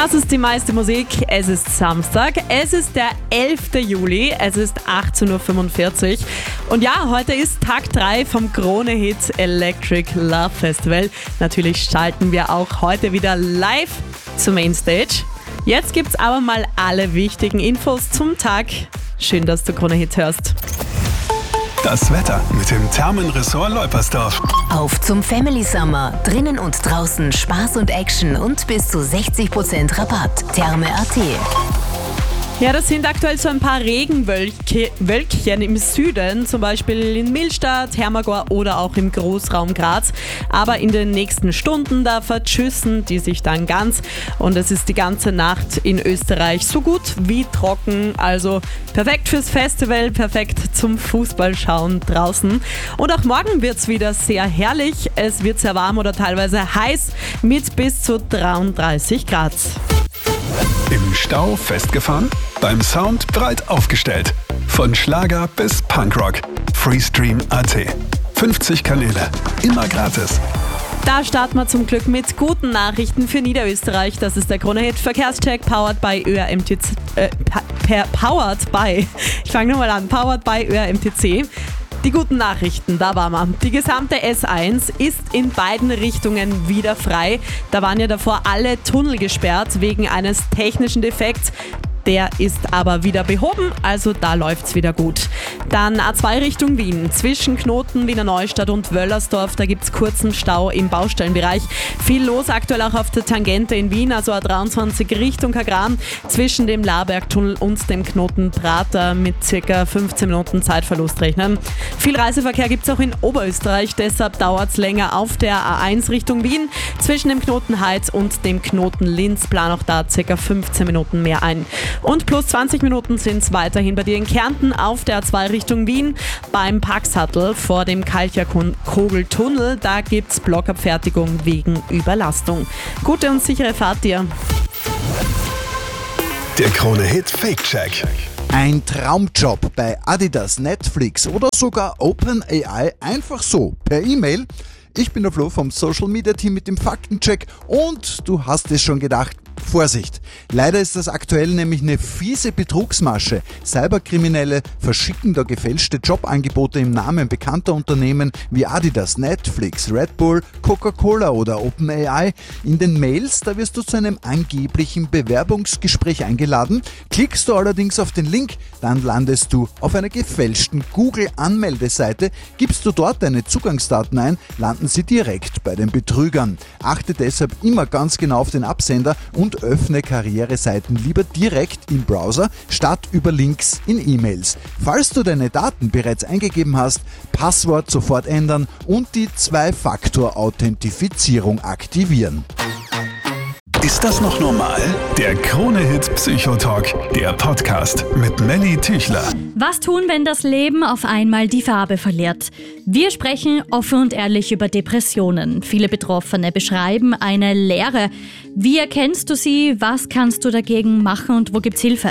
Das ist die meiste Musik. Es ist Samstag, es ist der 11. Juli, es ist 18.45 Uhr. Und ja, heute ist Tag 3 vom Krone-Hit Electric Love Festival. Natürlich schalten wir auch heute wieder live zur Mainstage. Jetzt gibt's aber mal alle wichtigen Infos zum Tag. Schön, dass du Krone-Hit hörst. Das Wetter mit dem Thermenressort Leupersdorf. Auf zum Family Summer. Drinnen und draußen Spaß und Action und bis zu 60% Rabatt. Therme.at. Ja, das sind aktuell so ein paar Regenwölkchen im Süden, zum Beispiel in Millstatt, Hermagor oder auch im Großraum Graz. Aber in den nächsten Stunden, da verschüssen die sich dann ganz und es ist die ganze Nacht in Österreich so gut wie trocken. Also perfekt fürs Festival, perfekt zum Fußballschauen draußen. Und auch morgen wird es wieder sehr herrlich. Es wird sehr warm oder teilweise heiß mit bis zu 33 Grad. Im Stau festgefahren? Beim Sound breit aufgestellt. Von Schlager bis Punkrock. Freestream.at. 50 Kanäle. Immer gratis. Da starten wir zum Glück mit guten Nachrichten für Niederösterreich. Das ist der Krone-Hit Verkehrscheck, powered by ÖRMTC. Powered by ÖRMTC. Die guten Nachrichten, da waren wir. Die gesamte S1 ist in beiden Richtungen wieder frei. Da waren ja davor alle Tunnel gesperrt wegen eines technischen Defekts. Der ist aber wieder behoben, also da läuft's wieder gut. Dann A2 Richtung Wien. Zwischen Knoten, Wiener Neustadt und Wöllersdorf, da gibt's kurzen Stau im Baustellenbereich. Viel los aktuell auch auf der Tangente in Wien, also A23 Richtung Kagran. Zwischen dem Labergtunnel und dem Knoten Prater mit ca. 15 Minuten Zeitverlust rechnen. Viel Reiseverkehr gibt's auch in Oberösterreich, deshalb dauert's länger auf der A1 Richtung Wien. Zwischen dem Knoten Heiz und dem Knoten Linz plan auch da ca. 15 Minuten mehr ein. Und plus 20 Minuten sind es weiterhin bei dir in Kärnten auf der A2 Richtung Wien beim Paxhattel vor dem Kalcher-Kogel-Tunnel. Da gibt es Blockabfertigung wegen Überlastung. Gute und sichere Fahrt dir. Der Krone-Hit Fake-Check. Ein Traumjob bei Adidas, Netflix oder sogar OpenAI einfach so per E-Mail. Ich bin der Flo vom Social Media Team mit dem Faktencheck und du hast es schon gedacht, Vorsicht! Leider ist das aktuell nämlich eine fiese Betrugsmasche. Cyberkriminelle verschicken da gefälschte Jobangebote im Namen bekannter Unternehmen wie Adidas, Netflix, Red Bull, Coca-Cola oder OpenAI. In den Mails, da wirst du zu einem angeblichen Bewerbungsgespräch eingeladen. Klickst du allerdings auf den Link, dann landest du auf einer gefälschten Google-Anmeldeseite. Gibst du dort deine Zugangsdaten ein, landen sie direkt bei den Betrügern. Achte deshalb immer ganz genau auf den Absender und öffne Karriereseiten lieber direkt im Browser, statt über Links in E-Mails. Falls du deine Daten bereits eingegeben hast, Passwort sofort ändern und die 2-Faktor-Authentifizierung aktivieren. Ist das noch normal? Der Krone-Hit Psychotalk, der Podcast mit Melly Tüchler. Was tun, wenn das Leben auf einmal die Farbe verliert? Wir sprechen offen und ehrlich über Depressionen. Viele Betroffene beschreiben eine Leere. Wie erkennst du sie? Was kannst du dagegen machen und wo gibt's Hilfe?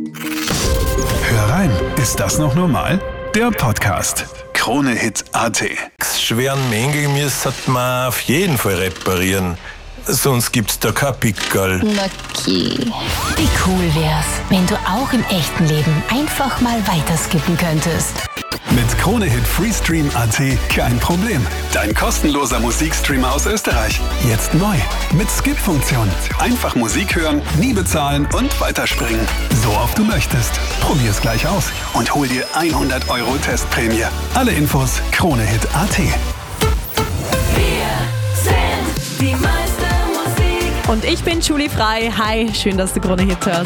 Hör rein, ist das noch normal? Der Podcast. Krone-Hit.at. Schweren Mängel müsste man auf jeden Fall reparieren. Sonst gibt's da kein Pickerl. Okay. Wie cool wär's, wenn du auch im echten Leben einfach mal weiterskippen könntest. Mit Krone-Hit Freestream.at kein Problem. Dein kostenloser Musikstreamer aus Österreich. Jetzt neu. Mit Skip-Funktion. Einfach Musik hören, nie bezahlen und weiterspringen. So oft du möchtest. Probier's gleich aus und hol dir 100 € Testprämie. Alle Infos Krone-Hit.at. Und ich bin Julie Frei. Hi, schön, dass du Krone-Hit hörst.